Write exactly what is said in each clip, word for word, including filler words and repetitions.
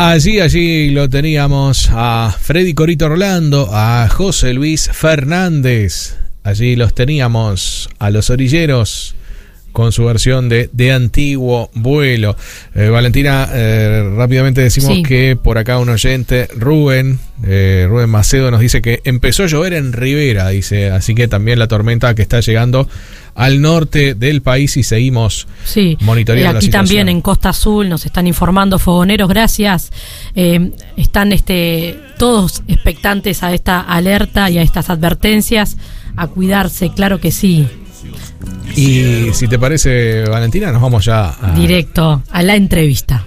Allí, allí lo teníamos a Freddy Corito Orlando, a José Luis Fernández. Allí los teníamos a los orilleros con su versión de, de Antiguo Vuelo. Eh, Valentina, eh, rápidamente decimos sí. que por acá un oyente, Rubén, eh, Rubén Macedo, nos dice que empezó a llover en Rivera, dice, así que también la tormenta que está llegando al norte del país y seguimos sí. monitoreando aquí la situación. También en Costa Azul nos están informando, fogoneros, gracias. Eh, están este todos expectantes a esta alerta y a estas advertencias, a cuidarse, claro que sí. Y si te parece, Valentina, nos vamos ya a... directo a la entrevista.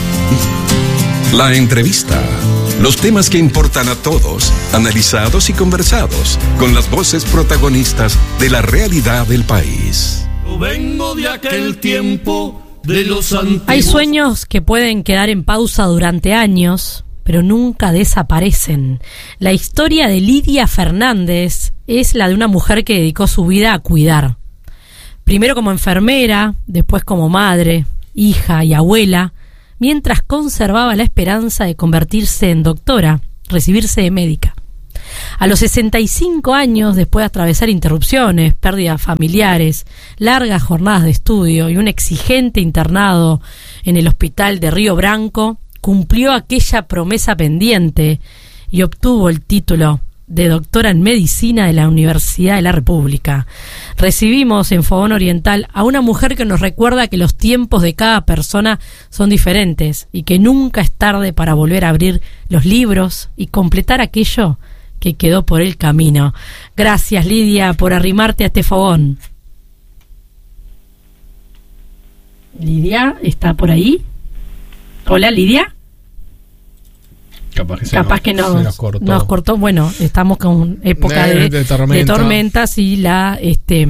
La entrevista. Los temas que importan a todos, analizados y conversados, con las voces protagonistas de la realidad del país. Yo vengo de aquel tiempo de los antiguos. Hay sueños que pueden quedar en pausa durante años, pero nunca desaparecen. La historia de Lidia Fernández es la de una mujer que dedicó su vida a cuidar. Primero como enfermera, después como madre, hija y abuela, mientras conservaba la esperanza de convertirse en doctora, recibirse de médica. A los sesenta y cinco años, después de atravesar interrupciones, pérdidas familiares, largas jornadas de estudio y un exigente internado en el hospital de Río Branco, cumplió aquella promesa pendiente y obtuvo el título de doctora en medicina de la Universidad de la República. Recibimos en Fogón Oriental a una mujer que nos recuerda que los tiempos de cada persona son diferentes y que nunca es tarde para volver a abrir los libros y completar aquello que quedó por el camino. Gracias, Lidia, por arrimarte a este fogón. Lidia, ¿está por ahí? Hola, Lidia. Capaz que, Capaz nos, que nos, nos, cortó. nos cortó. Bueno, estamos con época de, de, de, tormenta. de tormentas y la este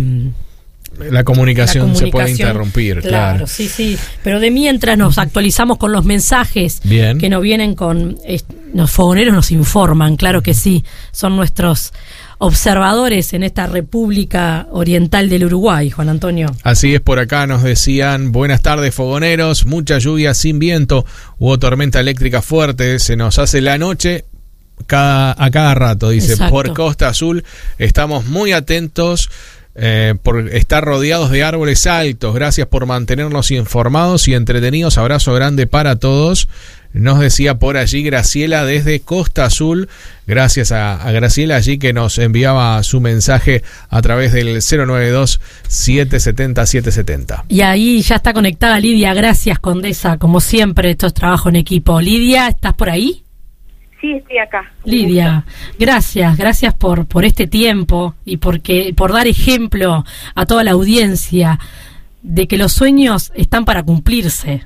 la comunicación, la comunicación se puede interrumpir. Claro, claro, sí, sí. Pero de mientras nos actualizamos con los mensajes Bien. que nos vienen con eh, los fogoneros nos informan, claro que sí, son nuestros observadores en esta República Oriental del Uruguay, Juan Antonio. Así es, por acá nos decían, buenas tardes fogoneros, mucha lluvia sin viento, hubo tormenta eléctrica fuerte, se nos hace la noche cada, a cada rato, dice. Exacto. Por Costa Azul estamos muy atentos eh, por estar rodeados de árboles altos, gracias por mantenernos informados y entretenidos, abrazo grande para todos. Nos decía por allí Graciela desde Costa Azul. Gracias a, a Graciela allí que nos enviaba su mensaje a través del cero nueve dos, siete siete cero, siete siete cero. Y ahí ya está conectada Lidia. Gracias, Condesa. Como siempre, esto es trabajo en equipo. Lidia, ¿estás por ahí? Sí, estoy acá. Lidia, gracias, gracias por, por este tiempo y porque, por dar ejemplo a toda la audiencia de que los sueños están para cumplirse.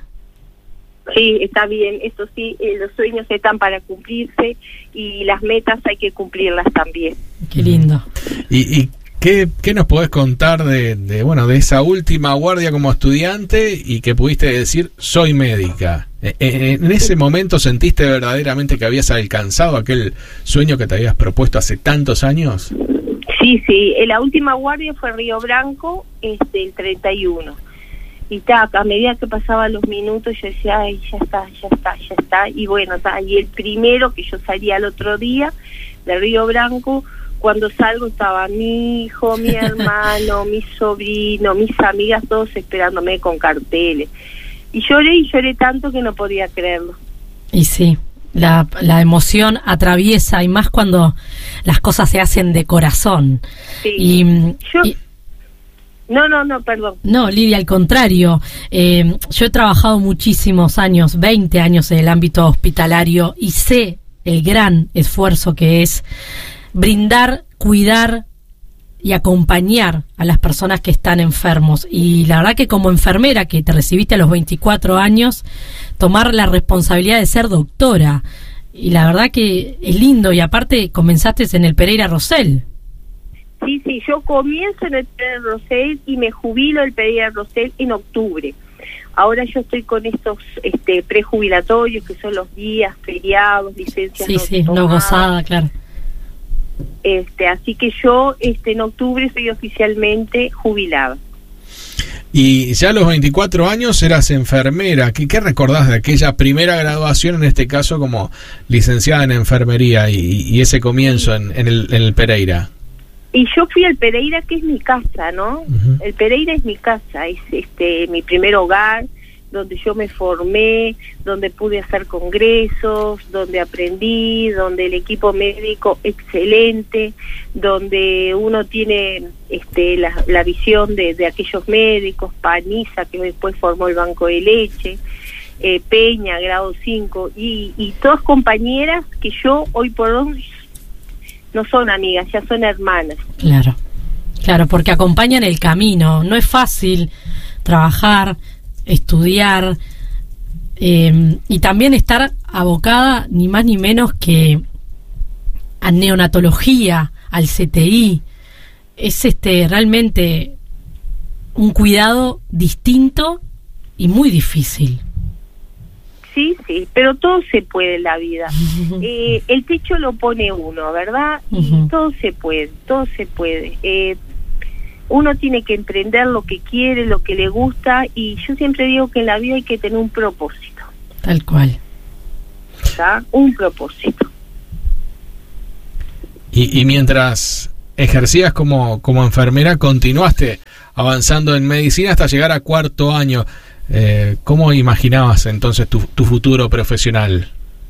Sí, está bien, eso sí, eh, los sueños están para cumplirse y las metas hay que cumplirlas también. Qué lindo. ¿Y, y qué, qué nos podés contar de, de, bueno, de esa última guardia como estudiante y que pudiste decir, soy médica? ¿En ese momento sentiste verdaderamente que habías alcanzado aquel sueño que te habías propuesto hace tantos años? Sí, sí, la última guardia fue Río Branco, este, el treinta y uno. Y ta, a medida que pasaban los minutos yo decía, ay, ya está, ya está, ya está. Y bueno, ta, y el primero que yo salía al otro día de Río Branco, cuando salgo estaba mi hijo, mi hermano, mi sobrino, mis amigas, todos esperándome con carteles. Y lloré y lloré tanto que no podía creerlo. Y sí, la, la emoción atraviesa, y más cuando las cosas se hacen de corazón. Sí. Y, yo... y No, no, no, perdón. No, Lidia, al contrario. Eh, yo he trabajado muchísimos años, veinte años en el ámbito hospitalario y sé el gran esfuerzo que es brindar, cuidar y acompañar a las personas que están enfermos. Y la verdad que como enfermera, que te recibiste a los veinticuatro años, tomar la responsabilidad de ser doctora. Y la verdad que es lindo, y aparte comenzaste en el Pereira Rosell. Sí, sí, yo comienzo en el Pereira Rosell y me jubilo el Pereira Rosell en octubre. Ahora yo estoy con estos este, prejubilatorios, que son los días, feriados, licencias. Sí, no sí, tomadas. no gozada, claro. Este, así que yo este, en octubre soy oficialmente jubilada. Y ya a los veinticuatro años eras enfermera. ¿Qué, qué recordás de aquella primera graduación, en este caso como licenciada en enfermería, y, y ese comienzo en, en, el, en el Pereira? Y yo fui al Pereira, que es mi casa, ¿no? Uh-huh. El Pereira es mi casa, es este mi primer hogar, donde yo me formé, donde pude hacer congresos, donde aprendí, donde el equipo médico excelente, donde uno tiene este la, la visión de, de aquellos médicos, Paniza, que después formó el Banco de Leche, eh, Peña, grado cinco, y, y todas compañeras que yo hoy por hoy no son amigas, ya son hermanas. Claro, claro, porque acompañan el camino. No es fácil trabajar, estudiar eh, y también estar abocada ni más ni menos que a neonatología, al C T I. Es este realmente un cuidado distinto y muy difícil. Sí, sí, pero todo se puede en la vida. Eh, el techo lo pone uno, ¿verdad? Y uh-huh. todo se puede, todo se puede. Eh, uno tiene que emprender lo que quiere, lo que le gusta, y yo siempre digo que en la vida hay que tener un propósito. Tal cual. ¿Está? Un propósito. Y, y mientras ejercías como, como enfermera, continuaste avanzando en medicina hasta llegar a cuarto año. Eh, ¿Cómo imaginabas entonces tu, tu futuro profesional?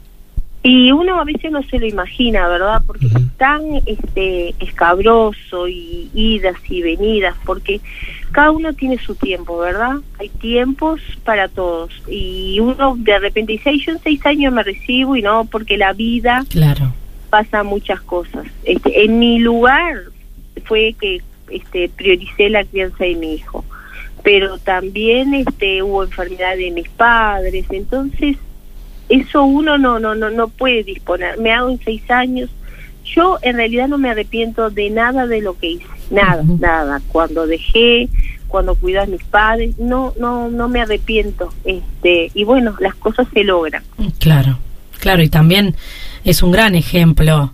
Y uno a veces no se lo imagina, ¿verdad? Porque uh-huh. es tan este, escabroso y idas y venidas, porque cada uno tiene su tiempo, ¿verdad? Hay tiempos para todos. Y uno de repente dice, ay, yo en seis años me recibo, y no, porque la vida claro. pasa muchas cosas. Este, en mi lugar fue que este, prioricé la crianza de mi hijo. Pero también este hubo enfermedad de mis padres, entonces eso uno no no no no puede disponer. Me hago en seis años. Yo en realidad no me arrepiento de nada de lo que hice, nada, uh-huh. nada. Cuando dejé, cuando cuidé a mis padres, no no no me arrepiento. Este y bueno, las cosas se logran. Claro, claro, y también es un gran ejemplo,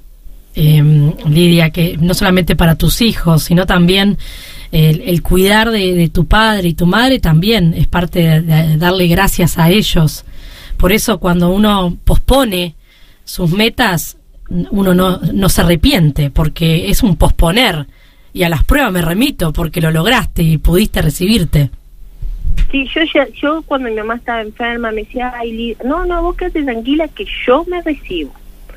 eh, Lidia, que no solamente para tus hijos, sino también El, el cuidar de, de tu padre y tu madre también es parte de, de darle gracias a ellos. Por eso cuando uno pospone sus metas, uno no, no se arrepiente, porque es un posponer. Y a las pruebas me remito, porque lo lograste y pudiste recibirte. Sí, yo ya, yo cuando mi mamá estaba enferma me decía, ay, Lidia, no, no, vos quédate tranquila que yo me recibo.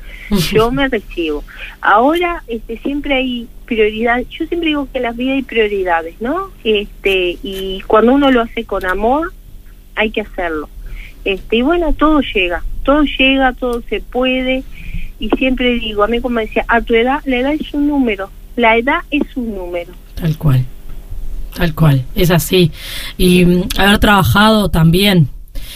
Yo me recibo. Ahora este siempre hay prioridades. Yo siempre digo que en la vida hay prioridades, ¿no? Este y cuando uno lo hace con amor, hay que hacerlo. Este y bueno, todo llega, todo llega, todo se puede. Y siempre digo, a mí como decía, a tu edad, la edad es un número. La edad es un número. Tal cual, tal cual, es así. Y um, haber trabajado también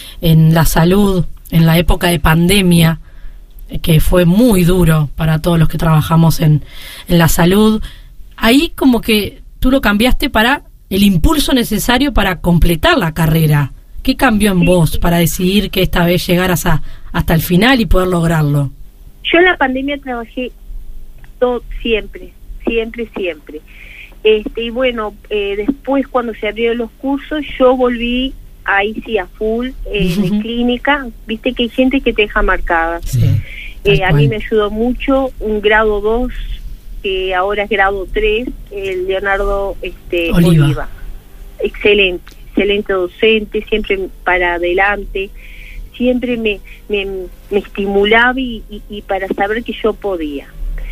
en la salud, en la época de pandemia, que fue muy duro para todos los que trabajamos en, en la salud, ahí como que tú lo cambiaste para el impulso necesario para completar la carrera. ¿Qué cambió en sí. vos para decidir que esta vez llegaras a, hasta el final y poder lograrlo? Yo en la pandemia trabajé todo, siempre, siempre, siempre. Este y bueno, eh, después cuando se abrieron los cursos, yo volví ahí sí a full eh, uh-huh. en clínica. Viste que hay gente que te deja marcada. Sí. Eh, a mí me ayudó mucho un grado dos, que ahora es grado tres, el Leonardo este, Oliva. Oliva. Excelente, excelente docente, siempre para adelante, siempre me, me, me estimulaba y, y, y para saber que yo podía.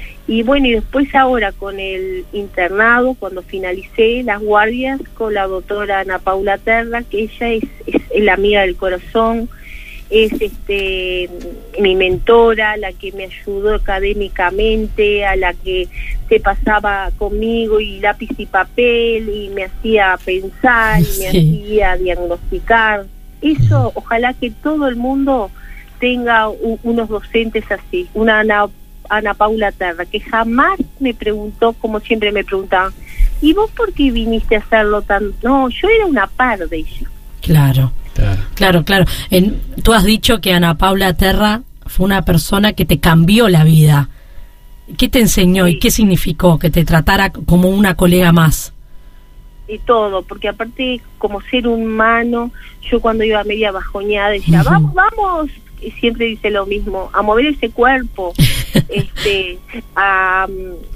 Y bueno, y después ahora con el internado, cuando finalicé las guardias, con la doctora Ana Paula Terra, que ella es, es, es la amiga del corazón, es este mi mentora, la que me ayudó académicamente, a la que se pasaba conmigo y lápiz y papel y me hacía pensar y me sí. hacía diagnosticar. Eso, ojalá que todo el mundo tenga u, unos docentes así, una Ana, Ana Paula Terra, que jamás me preguntó, como siempre me preguntaban, ¿y vos por qué viniste a hacerlo tan...? No, yo era una par de ella. Claro. Claro, claro. claro. En, tú has dicho que Ana Paula Terra fue una persona que te cambió la vida. ¿Qué te enseñó sí. y qué significó que te tratara como una colega más? y todo, porque aparte como ser humano, yo cuando iba media bajoneada decía, uh-huh. vamos, vamos, y siempre dice lo mismo, a mover ese cuerpo, este, a,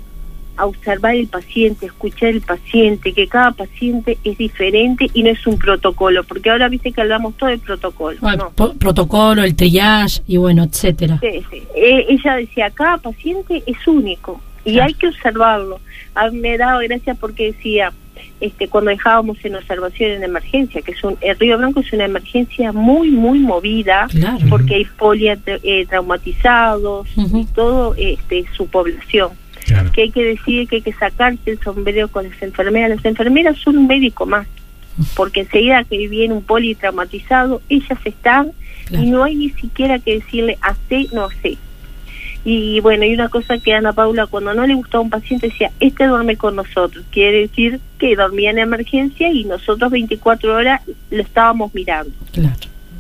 a observar el paciente, a escuchar el paciente, que cada paciente es diferente y no es un protocolo, porque ahora viste que hablamos todo de protocolo. Bueno, ¿no? po- protocolo, el triage y bueno, etcétera. Sí, sí. Eh, ella decía, cada paciente es único y claro. hay que observarlo. A mí me daba gracia porque decía, este, cuando dejábamos en observación en emergencia, que es un, el Río Branco es una emergencia muy, muy movida, claro. porque hay politraumatizados uh-huh. y todo este, su población. Claro. Que hay que decir que hay que sacarse el sombrero con las enfermeras. Las enfermeras son un médico más, porque enseguida que viene un politraumatizado, ellas están claro. y no hay ni siquiera que decirle hace, no hace. Y bueno, y una cosa que Ana Paula, cuando no le gustaba a un paciente, decía, este duerme con nosotros. Quiere decir que dormía en emergencia y nosotros veinticuatro horas lo estábamos mirando. Claro.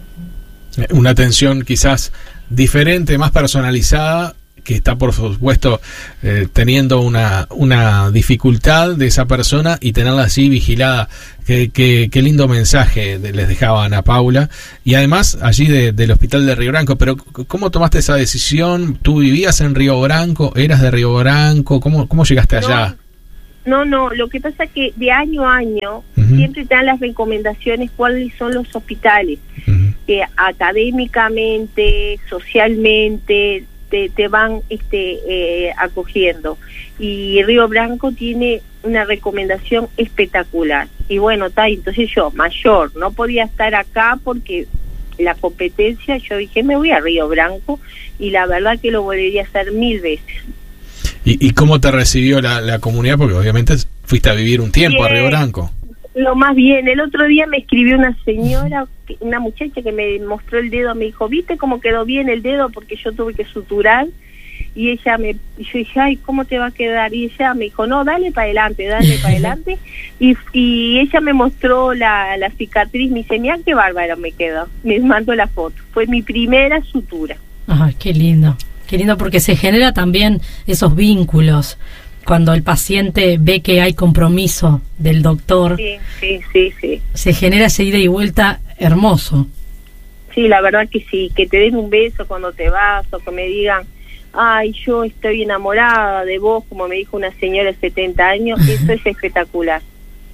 Una atención quizás diferente, más personalizada, que está por supuesto eh, teniendo una una dificultad de esa persona y tenerla así vigilada. Qué, qué, qué lindo mensaje de, les dejaba Ana Paula, y además allí de, del hospital de Río Branco. Pero ¿cómo tomaste esa decisión? ¿Tú vivías en Río Branco? ¿Eras de Río Branco? ¿Cómo, cómo llegaste allá? No, no, no, lo que pasa es que de año a año uh-huh. siempre te dan las recomendaciones cuáles son los hospitales uh-huh. que académicamente, socialmente Te, te van este eh, acogiendo, y Río Branco tiene una recomendación espectacular. Y bueno, está, entonces yo, mayor, no podía estar acá porque la competencia, yo dije, me voy a Río Branco, y la verdad que lo volvería a hacer mil veces. ¿Y, y cómo te recibió la, la comunidad? Porque obviamente fuiste a vivir un tiempo bien, a Río Branco. Lo más bien, el otro día me escribió una señora, una muchacha que me mostró el dedo, me dijo, ¿viste cómo quedó bien el dedo? Porque yo tuve que suturar, y ella me, y yo dije, ay, ¿cómo te va a quedar? Y ella me dijo, no, dale para adelante, dale para adelante, y, y ella me mostró la, la cicatriz, me dice, mira qué bárbaro me quedó, me mandó la foto, fue mi primera sutura. Ay, qué lindo, qué lindo, porque se genera también esos vínculos. Cuando el paciente ve que hay compromiso del doctor, sí, sí, sí, sí. se genera ese ida y vuelta hermoso. Sí, la verdad que sí, que te den un beso cuando te vas, o que me digan, ay, yo estoy enamorada de vos, como me dijo una señora de setenta años, eso es espectacular.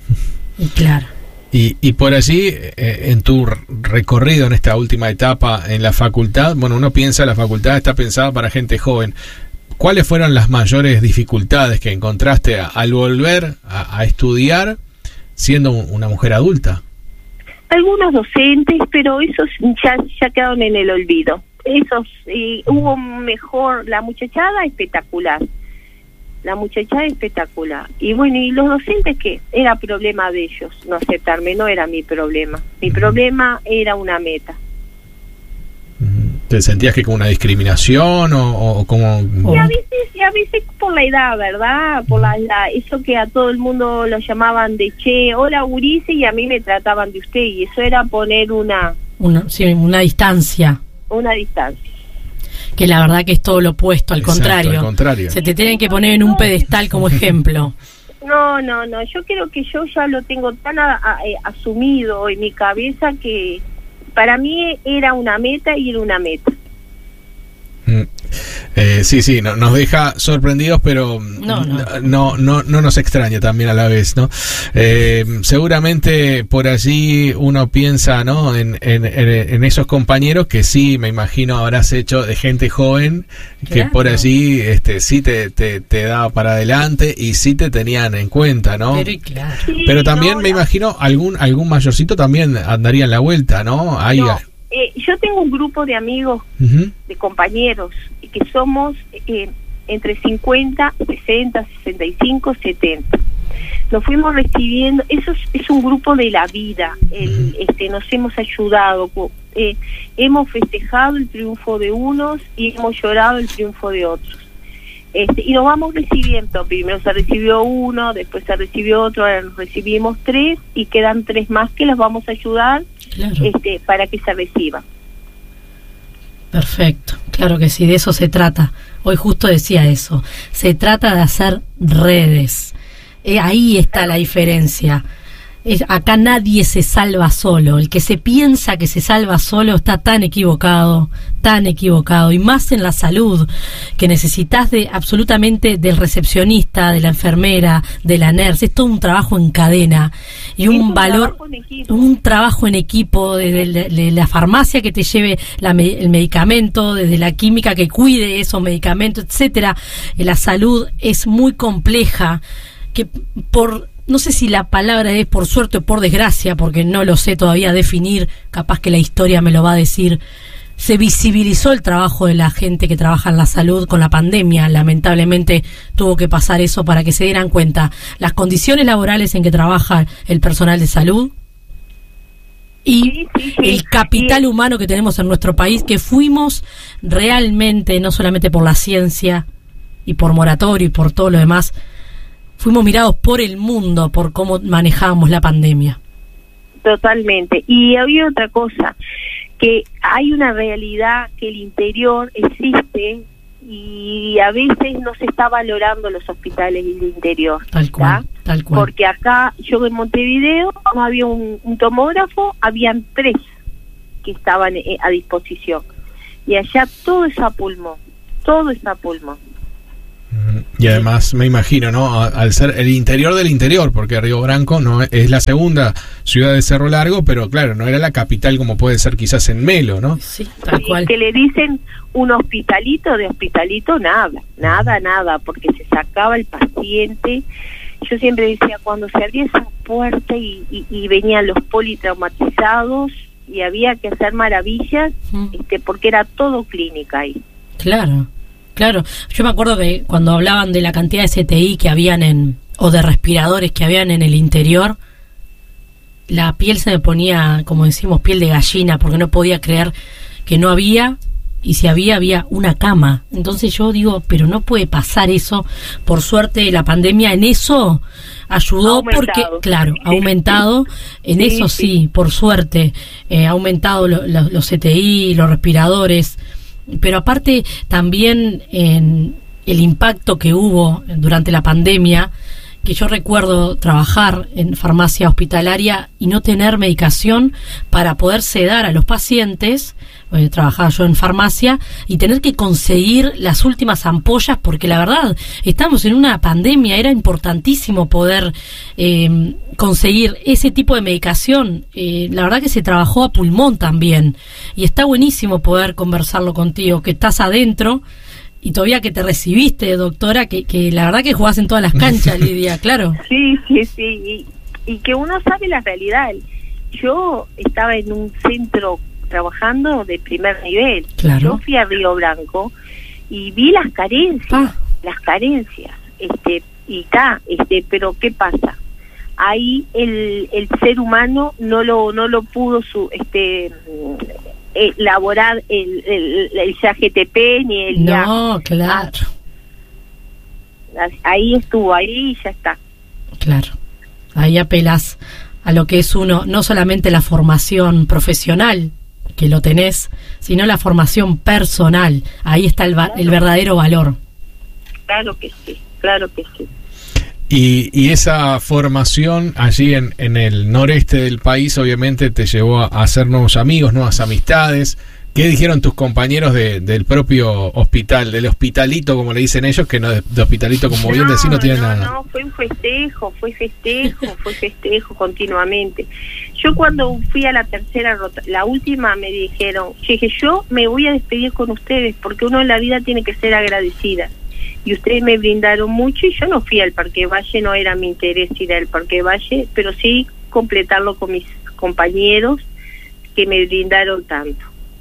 Claro. Y, y por allí, eh, en tu recorrido en esta última etapa en la facultad, bueno, uno piensa, la facultad está pensada para gente joven. ¿Cuáles fueron las mayores dificultades que encontraste a, al volver a, a estudiar siendo un, una mujer adulta? Algunos docentes, pero esos ya, ya quedaron en el olvido. Esos, eh, hubo mejor, la muchachada espectacular. La muchachada espectacular. Y bueno, y los docentes, ¿qué? Era problema de ellos, no aceptarme, no era mi problema. Mi problema era una meta. ¿Te sentías que como una discriminación o, o como...? Y a veces, y a veces por la edad, ¿verdad? Por la, la eso que a todo el mundo lo llamaban de che, hola Urice, y a mí me trataban de usted, y eso era poner una... Una, sí, una distancia. Una distancia. Que la verdad que es todo lo opuesto, al Exacto, contrario. al contrario. Se te tienen que poner en un pedestal como ejemplo. No, no, no, yo creo que yo ya lo tengo tan a, a, a, asumido en mi cabeza que... Para mí era una meta y era una meta. Mm. Eh, sí, sí, no, nos deja sorprendidos, pero no no. No, no, no nos extraña también a la vez, ¿no? Eh, seguramente por allí uno piensa, ¿no? En, en, en esos compañeros que sí, me imagino habrás hecho de gente joven, que claro. por allí este, sí te, te, te daba para adelante y sí te tenían en cuenta, ¿no? Pero, claro. sí, pero también no, me no. imagino algún algún mayorcito también andaría en la vuelta, ¿no? Ahí, no. Eh, yo tengo un grupo de amigos, uh-huh. de compañeros, que somos eh, entre cincuenta, sesenta, sesenta y cinco, setenta. Nos fuimos recibiendo, eso es, es un grupo de la vida, el, uh-huh. este, nos hemos ayudado, eh, hemos festejado el triunfo de unos y hemos llorado el triunfo de otros. Este, y nos vamos recibiendo, primero se recibió uno, después se recibió otro, ahora nos recibimos tres y quedan tres más que los vamos a ayudar. Claro. Este, para que se reciba. Perfecto, claro que sí, de eso se trata. Hoy justo decía eso, se trata de hacer redes. Eh, ahí está la diferencia. es, acá nadie se salva solo. El que se piensa que se salva solo está tan equivocado, tan equivocado. Y más en la salud, que necesitas de absolutamente del recepcionista, de la enfermera, de la nurse. Es todo un trabajo en cadena y un, un valor, un trabajo en equipo, desde de, de la farmacia que te lleve la, el medicamento, desde la química que cuide esos medicamentos, etcétera. La salud es muy compleja, que por no sé si la palabra es por suerte o por desgracia, porque no lo sé todavía definir, capaz que la historia me lo va a decir, se visibilizó el trabajo de la gente que trabaja en la salud con la pandemia. Lamentablemente tuvo que pasar eso para que se dieran cuenta las condiciones laborales en que trabaja el personal de salud y sí, sí, sí. el capital sí. humano que tenemos en nuestro país, que fuimos realmente, no solamente por la ciencia y por moratorio y por todo lo demás, fuimos mirados por el mundo por cómo manejábamos la pandemia. Totalmente. Y había otra cosa, que hay una realidad que el interior existe y a veces no se está valorando los hospitales del interior. Tal cual, ¿tá? tal cual. Porque acá, yo en Montevideo, no había un, un tomógrafo, habían tres que estaban eh, a disposición. Y allá todo es a pulmón, todo es a pulmón. Y además me imagino, ¿no? Al ser el interior del interior, porque Río Branco no es, es la segunda ciudad de Cerro Largo, pero claro, no era la capital como puede ser quizás en Melo, ¿no? Sí, tal cual. Que le dicen un hospitalito, de hospitalito nada, nada, nada, porque se sacaba el paciente. Yo siempre decía, cuando se abría esa puerta y, y, y venían los politraumatizados y había que hacer maravillas, mm. este, porque era todo clínica ahí. Claro. Claro, yo me acuerdo que cuando hablaban de la cantidad de C T I que habían en, o de respiradores que habían en el interior, la piel se me ponía, como decimos, piel de gallina, porque no podía creer que no había, y si había, había una cama. Entonces yo digo, pero no puede pasar eso. Por suerte la pandemia en eso ayudó, porque, claro, ha aumentado, en sí, eso sí, sí, por suerte, eh, ha aumentado lo, lo, los C T I, los respiradores. Pero aparte también en el impacto que hubo durante la pandemia, que yo recuerdo trabajar en farmacia hospitalaria y no tener medicación para poder sedar a los pacientes. Eh, trabajaba yo en farmacia y tener que conseguir las últimas ampollas, porque la verdad estamos en una pandemia, era importantísimo poder eh, conseguir ese tipo de medicación. Eh, la verdad que se trabajó a pulmón también, y está buenísimo poder conversarlo contigo, que estás adentro y todavía que te recibiste, doctora, que, que la verdad que jugás en todas las canchas, Lidia, claro. Sí, sí, sí, y, y que uno sabe la realidad. Yo estaba en un centro trabajando de primer nivel. Claro. Yo fui a Río Branco y vi las carencias, ah. las carencias, este, y está, este, pero ¿qué pasa? Ahí el, el ser humano no lo, no lo pudo su, este, elaborar el, el, el C H T P ni el no, ya, claro. Ah, ahí estuvo, ahí ya está. Claro, ahí apelas a lo que es uno, no solamente la formación profesional, que lo tenés, sino la formación personal. Ahí está el, va- el verdadero valor. Claro que sí, claro que sí. Y, y esa formación allí en, en el noreste del país obviamente te llevó a, a hacer nuevos amigos, nuevas amistades. ¿Qué dijeron tus compañeros de, del propio hospital, del hospitalito, como le dicen ellos, que no de, de hospitalito, como bien no, decís, no tiene no, nada? No, fue un festejo, fue festejo, fue festejo continuamente. Yo cuando fui a la tercera rota, la última, me dijeron, yo dije, yo me voy a despedir con ustedes, porque uno en la vida tiene que ser agradecida. Y ustedes me brindaron mucho, y yo no fui al Parque Valle, no era mi interés ir al Parque Valle, pero sí completarlo con mis compañeros que me brindaron tanto.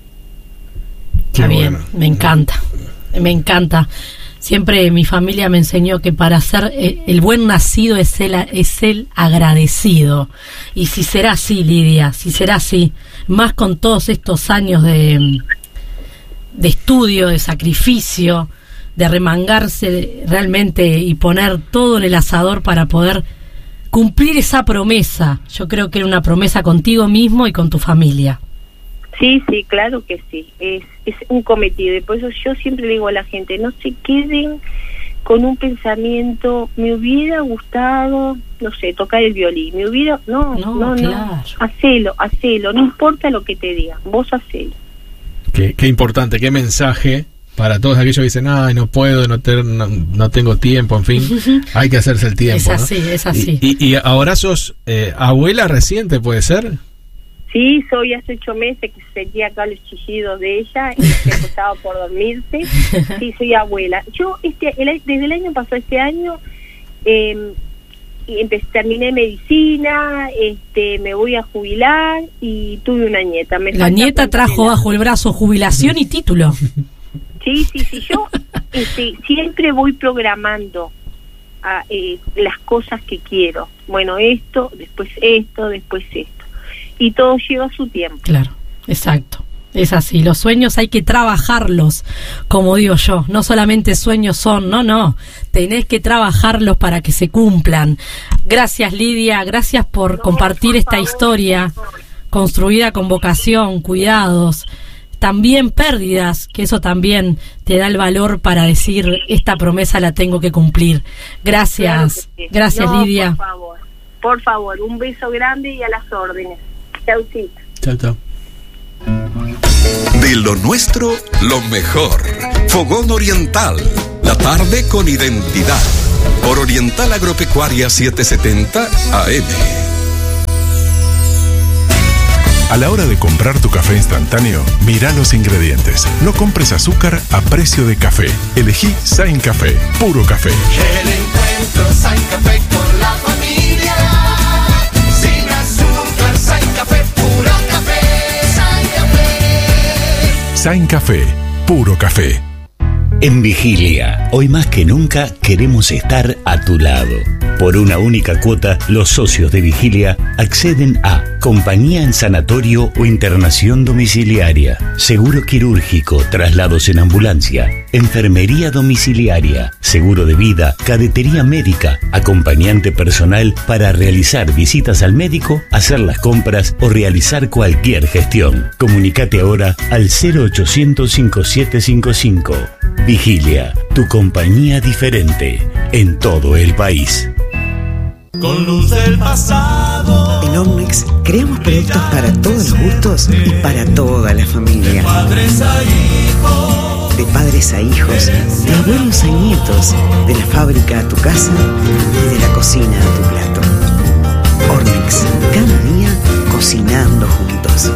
Está bien, me encanta, me encanta. Siempre mi familia me enseñó que para ser el, el buen nacido es el, es el agradecido. Y si será así, Lidia, si será así, más con todos estos años de, de estudio, de sacrificio, de remangarse realmente y poner todo en el asador para poder cumplir esa promesa. Yo creo que era una promesa contigo mismo y con tu familia. Sí, sí, claro que sí, es, es un cometido, y por eso yo siempre le digo a la gente, no se queden con un pensamiento, me hubiera gustado, no sé, tocar el violín, me hubiera, no, no, no, claro. no, hacelo, hacelo, no importa lo que te digan, vos hacelo. Qué, qué importante, qué mensaje para todos aquellos que dicen, ay, no puedo, no, te, no, no tengo tiempo, en fin, hay que hacerse el tiempo. Es así, ¿no? es así. Y, y, y ahora sos eh, abuela reciente, ¿puede ser? Sí, soy hace ocho meses que sentía acá los chillidos de ella y se estaba por dormirse. Sí, soy abuela. Yo este el, desde el año pasado, este año, eh, empecé, terminé medicina, este, me voy a jubilar y tuve una nieta. Me La nieta trajo bajo el brazo jubilación y título. Sí, sí, sí. Yo este, siempre voy programando a, eh, las cosas que quiero. Bueno, esto, después esto, después esto. Y todo lleva su tiempo. Claro, exacto. Es así, los sueños hay que trabajarlos, como digo yo, no solamente sueños son, no, no, tenés que trabajarlos para que se cumplan. Gracias, Lidia, gracias por no, compartir por esta favor, historia construida con vocación, cuidados, también pérdidas, que eso también te da el valor para decir, esta promesa la tengo que cumplir. Gracias, claro sí. Gracias, no, Lidia. Por favor, por favor, un beso grande y a las órdenes. Chaucito. Chao, chao. De lo nuestro, lo mejor. Fogón Oriental. La tarde con identidad. Por Oriental Agropecuaria setecientos setenta A M. A la hora de comprar tu café instantáneo, mira los ingredientes. No compres azúcar a precio de café. Elegí Sain Café, puro café. El encuentro Sain Café con la familia. Sin azúcar, Sain Café, puro café. Sain Café. Sain Café, puro café. En Vigilia, hoy más que nunca queremos estar a tu lado. Por una única cuota, los socios de Vigilia acceden a compañía en sanatorio o internación domiciliaria, seguro quirúrgico, traslados en ambulancia, enfermería domiciliaria, seguro de vida, cadetería médica, acompañante personal para realizar visitas al médico, hacer las compras o realizar cualquier gestión. Comunicate ahora al cero ochocientos cincuenta y siete cincuenta y cinco. Vigilia, tu compañía diferente en todo el país. Con luz del pasado. En Omnex creamos productos para todos los gustos y para toda la familia. De padres a hijos. De padres a hijos, de abuelos a nietos, de la fábrica a tu casa y de la cocina a tu plato. Omnex, cada día cocinando juntos.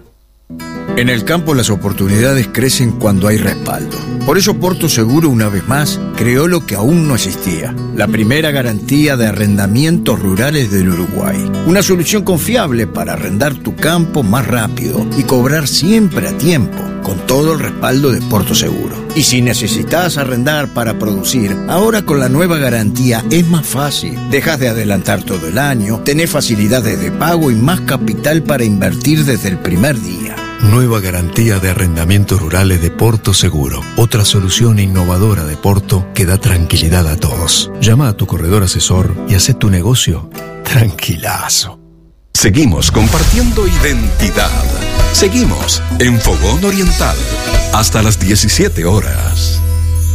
En el campo las oportunidades crecen cuando hay respaldo. Por eso Porto Seguro, una vez más, creó lo que aún no existía: la primera garantía de arrendamientos rurales del Uruguay. Una solución confiable para arrendar tu campo más rápido y cobrar siempre a tiempo, con todo el respaldo de Porto Seguro. Y si necesitas arrendar para producir, ahora con la nueva garantía es más fácil. Dejas de adelantar todo el año, tenés facilidades de pago y más capital para invertir desde el primer día. Nueva garantía de arrendamientos rurales de Porto Seguro. Otra solución innovadora de Porto que da tranquilidad a todos. Llama a tu corredor asesor y haz tu negocio tranquilazo. Seguimos compartiendo identidad. Seguimos en Fogón Oriental hasta las diecisiete horas.